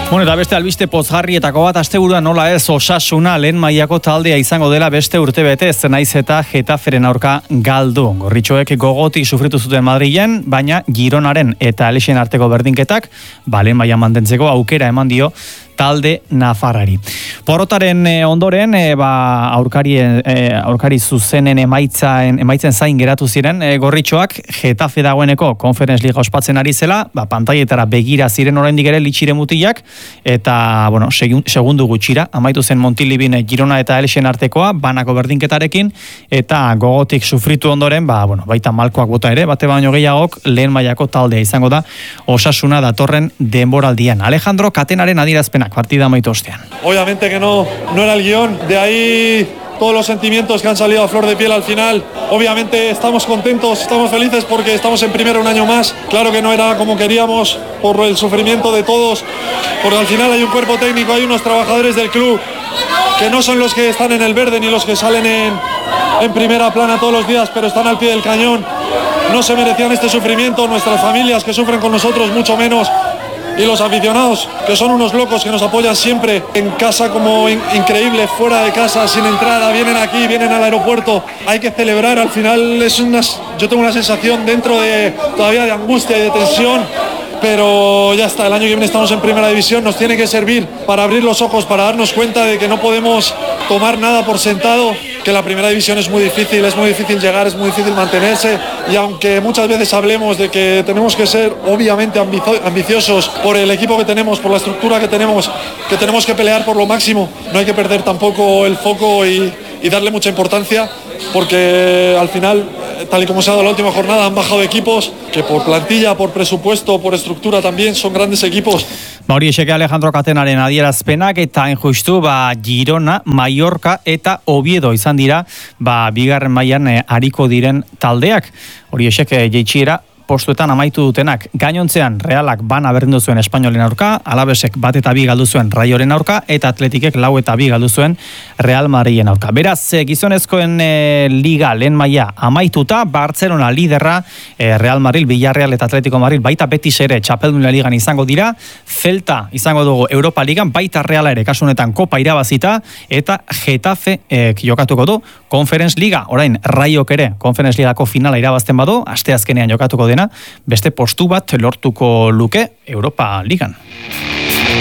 Bueno, eta beste albiste pozgarrietako bat asteburuan nola ez Osasuna lehen mailako taldea izango dela beste urtebete naiz eta Getaferen aurka galdu. Gorritxoek gogotik sufritu zuten Madrilen, baina Gironaren eta Alexen arteko berdinketak lehen maila mantentzeko aukera eman dio talde nafarrari. Porrotaren ondoren aurkari zuzenen emaitzen zain geratu ziren gorritxoak Getafe dagoeneko Conference Liga ospatzen ari zela, pantailetara begira ziren oraindik ere litxire mutilak, eta segundu gutxira amaitu zen Montilibin Girona eta Elexen artekoa banako berdinketarekin, eta gogotik sufritu ondoren baita malkoak bota ere, bate baino gehiagok lehen mailako taldea izango da Osasuna datorren denboraldian. Alejandro Catenaren adierazpenak partida amaitu ostean. Obviamente que no era el guión, de ahí todos los sentimientos que han salido a flor de piel al final. Obviamente estamos contentos, estamos felices porque estamos en primera un año más. Claro que no era como queríamos por el sufrimiento de todos, porque al final hay un cuerpo técnico, hay unos trabajadores del club que no son los que están en el verde ni los que salen en primera plana todos los días, pero están al pie del cañón. No se merecían este sufrimiento, nuestras familias que sufren con nosotros mucho menos, y los aficionados, que son unos locos que nos apoyan siempre, en casa como increíble, fuera de casa, sin entrada, vienen aquí, vienen al aeropuerto. Hay que celebrar, al final yo tengo una sensación dentro todavía de angustia y de tensión, pero ya está, el año que viene estamos en primera división, nos tiene que servir para abrir los ojos, para darnos cuenta de que no podemos tomar nada por sentado, que la primera división es muy difícil llegar, es muy difícil mantenerse, y aunque muchas veces hablemos de que tenemos que ser obviamente ambiciosos por el equipo que tenemos, por la estructura que tenemos que pelear por lo máximo, no hay que perder tampoco el foco y darle mucha importancia, porque al final, tal y como se ha dado la última jornada, han bajado equipos que por plantilla, por presupuesto, por estructura también son grandes equipos. Hori eseke Alejandro Catenaren adierazpenak, eta justu Girona, Mallorca eta Oviedo izan dira bigarren mailan ariko diren taldeak. Hori eseke jeitsiera postuetan amaitu dutenak. Gainontzean Realak bana berdindu zuen Espainolen aurka, Alavesek 1-2 galdu zuen Raioren aurka, eta Atletikek 4-2 galdu zuen Real Madrilen aurka. Beraz, gizonezkoen liga lehen maila amaituta, Barcelona liderra, Real Madrid, Villarreal eta Atletico Madrid, baita Betis ere Txapeldun ligan izango dira, Celta izango dugu Europa Ligan, baita Reala ere kasunetan Kopa irabazita, eta Getafe jokatuko du Conference Liga. Orain, Raiok ere Conference Ligako finala irabazten badu, asteazkenean jokatuko dena, beste postu bat lortuko luke Europa Ligan.